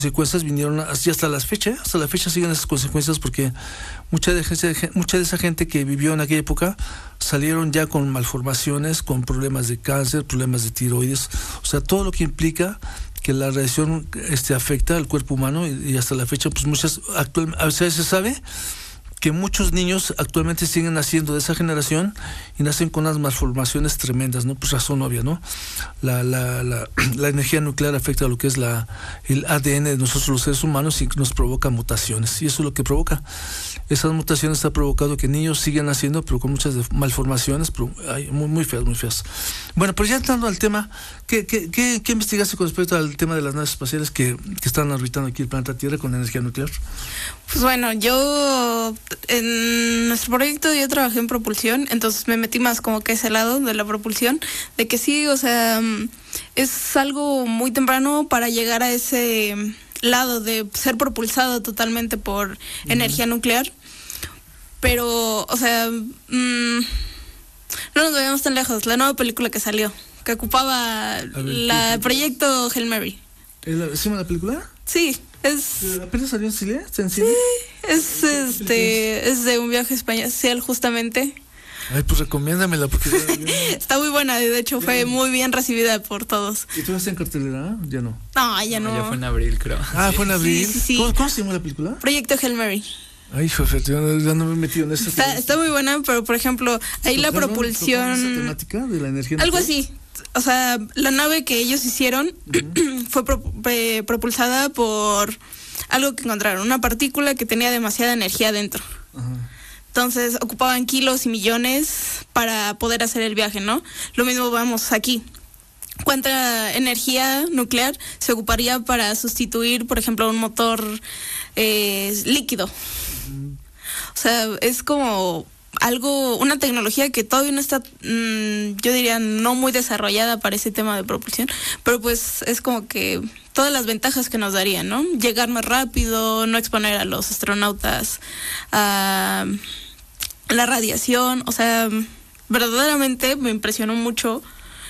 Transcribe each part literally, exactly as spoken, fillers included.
consecuencias vinieron así hasta las fechas, hasta la fecha siguen esas consecuencias porque mucha de, gente, mucha de esa gente que vivió en aquella época salieron ya con malformaciones, con problemas de cáncer, problemas de tiroides, o sea, todo lo que implica que la radiación este, afecta al cuerpo humano y, y hasta la fecha, pues muchas, actual, a veces se sabe que muchos niños actualmente siguen naciendo de esa generación y nacen con unas malformaciones tremendas, ¿no? Pues razón obvia, ¿no? La, la, la, la energía nuclear afecta a lo que es la, el A D N de nosotros los seres humanos y nos provoca mutaciones, y eso es lo que provoca. Esas mutaciones han provocado que niños sigan naciendo, pero con muchas malformaciones, pero, ay, muy, muy feas, muy feas. Bueno, pero ya entrando al tema, ¿qué, qué, qué, qué investigaste con respecto al tema de las naves espaciales que, que están orbitando aquí el planeta Tierra con energía nuclear? Pues bueno, yo en nuestro proyecto yo trabajé en propulsión, entonces me metí más como que ese lado de la propulsión, de que sí, o sea, es algo muy temprano para llegar a ese lado de ser propulsado totalmente por uh-huh. energía nuclear, pero, o sea, mmm, no nos vayamos tan lejos, la nueva película que salió, que ocupaba el proyecto Hail Mary. ¿Es una película? Sí. Es, ¿Apenas salió en cine? ¿Está en cine? Sí, es, este, es de un viaje espacial justamente. Ay, pues recomiéndamela porque... Está muy buena, de hecho ya fue muy bien recibida por todos. ¿Y tú estás en cartelera? Ya no. No, ya no. no. Ya fue en abril, creo. Ah, sí. Fue en abril. Sí, sí, sí. ¿Cómo, ¿Cómo se llama la película? Proyecto Hail Mary. Ay, jefe, ya no me he metido en eso. Está, está muy buena, pero por ejemplo, ahí la propulsión... ¿Esa temática de la energía nuclear? Algo así. O sea, la nave que ellos hicieron uh-huh. fue pro, eh, propulsada por algo que encontraron, una partícula que tenía demasiada energía dentro. Uh-huh. Entonces ocupaban kilos y millones para poder hacer el viaje, ¿no? Lo mismo vamos aquí. ¿Cuánta energía nuclear se ocuparía para sustituir, por ejemplo, un motor eh, líquido? Uh-huh. O sea, es como... algo, una tecnología que todavía no está, mmm, yo diría, no muy desarrollada para ese tema de propulsión, pero pues es como que todas las ventajas que nos darían, ¿no? Llegar más rápido, no exponer a los astronautas a la radiación, o sea, verdaderamente me impresionó mucho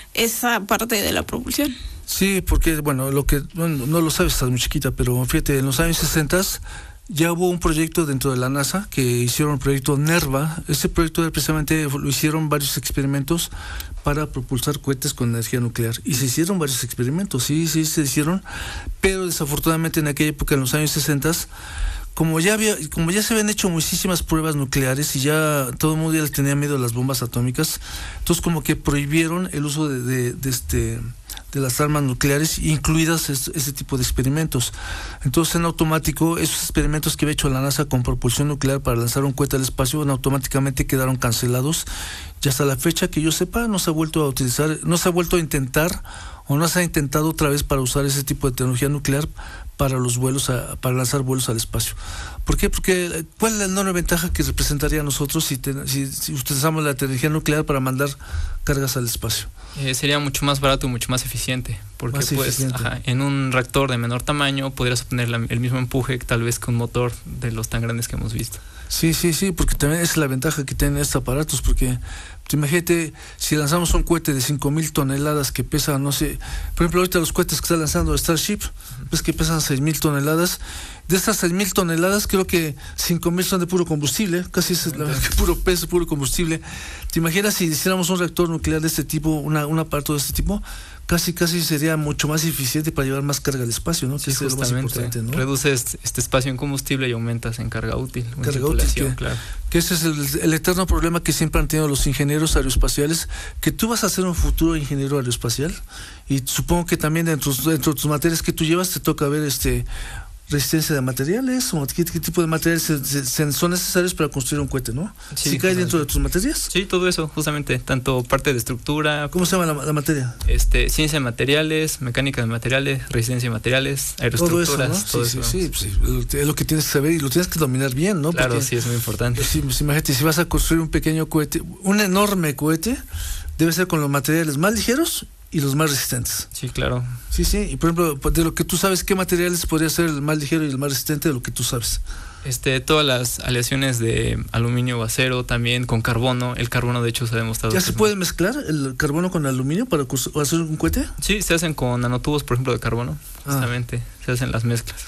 esa parte de la propulsión. Sí, porque, bueno, lo que, bueno, no lo sabes, estás muy chiquita, pero fíjate, en los años sesenta ya hubo un proyecto dentro de la NASA que hicieron el proyecto NERVA. Ese proyecto precisamente lo hicieron varios experimentos para propulsar cohetes con energía nuclear. Y se hicieron varios experimentos, sí, sí, se hicieron, pero desafortunadamente en aquella época, en los años sesenta, como ya había, como ya se habían hecho muchísimas pruebas nucleares y ya todo el mundo ya les tenía miedo a las bombas atómicas, entonces como que prohibieron el uso de, de, de este... de las armas nucleares, incluidas este, este tipo de experimentos. Entonces, en automático, esos experimentos que había hecho la NASA con propulsión nuclear para lanzar un cohete al espacio, automáticamente quedaron cancelados. Y hasta la fecha que yo sepa, no se ha vuelto a utilizar, no se ha vuelto a intentar, o no se ha intentado otra vez para usar ese tipo de tecnología nuclear para los vuelos, a, para lanzar vuelos al espacio. ¿Por qué? Porque ¿cuál es la enorme ventaja que representaría a nosotros si, te, si, si utilizamos la tecnología nuclear para mandar cargas al espacio? Eh, sería mucho más barato y mucho más eficiente, porque más pues eficiente. Ajá, en un reactor de menor tamaño podrías obtener la, el mismo empuje que tal vez que un motor de los tan grandes que hemos visto. Sí, sí, sí, porque también esa es la ventaja que tienen estos aparatos, porque imagínate, si lanzamos un cohete de cinco mil toneladas que pesa, no sé, por ejemplo, ahorita los cohetes que está lanzando Starship, uh-huh. ves que pesan seis mil toneladas. De estas seis mil toneladas, creo que cinco mil son de puro combustible, casi es la, puro peso, puro combustible. ¿Te imaginas si hiciéramos un reactor nuclear de este tipo, una, un aparato de este tipo? Casi, casi sería mucho más eficiente para llevar más carga al espacio, ¿no? Sí, que es lo más importante, ¿no? Reduces este espacio en combustible y aumentas en carga útil. Carga útil, que, claro. que ese es el, el eterno problema que siempre han tenido los ingenieros aeroespaciales, que tú vas a ser un futuro ingeniero aeroespacial y supongo que también dentro, dentro de tus materias que tú llevas te toca ver este... resistencia de materiales, o qué, qué tipo de materiales se, se, son necesarios para construir un cohete, ¿no? ¿Sí, ¿Sí cae dentro de tus materias? Sí, todo eso, justamente, tanto parte de estructura. ¿Cómo se llama la, la materia? Este, ciencia de materiales, mecánica de materiales, resistencia de materiales, aeroestructuras. Todo eso, ¿no? Todo sí, eso, sí, ¿no? Sí, pues, es lo que tienes que saber y lo tienes que dominar bien, ¿no? Claro, porque, sí, es muy importante. Sí, pues, imagínate, si vas a construir un pequeño cohete, un enorme cohete, debe ser con los materiales más ligeros y los más resistentes. Sí, claro. Sí, sí, y por ejemplo, de lo que tú sabes, ¿qué materiales podría ser el más ligero y el más resistente de lo que tú sabes? Este, todas las aleaciones de aluminio o acero, también con carbono. El carbono, de hecho, se ha demostrado. ¿Ya se puede mezclar el carbono con aluminio para hacer un cohete? Sí, se hacen con nanotubos, por ejemplo, de carbono. Justamente, ah. se hacen las mezclas.